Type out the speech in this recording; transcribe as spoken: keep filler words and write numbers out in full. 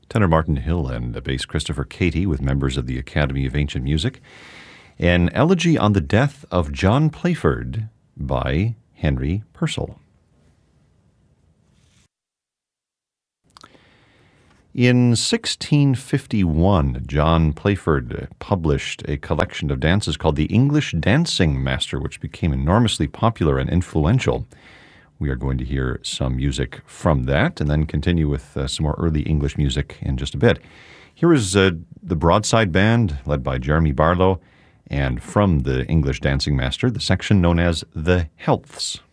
Tenor Martin Hill and bass Christopher Cady with members of the Academy of Ancient Music. An Elegy on the Death of John Playford by Henry Purcell. In sixteen fifty-one, John Playford published a collection of dances called The English Dancing Master, which became enormously popular and influential. We are going to hear some music from that and then continue with uh, some more early English music in just a bit. Here is uh, the Broadside Band, led by Jeremy Barlow, and from The English Dancing Master, the section known as The Healths.